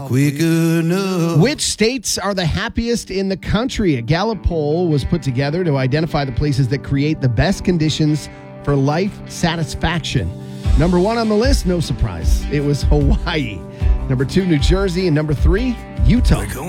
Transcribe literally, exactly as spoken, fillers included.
quick enough. Which states are the happiest in the country? A Gallup poll was put together to identify the places that create the best conditions for life satisfaction. Number one on the list, no surprise, it was Hawaii. Number two, New Jersey. And number three, Utah.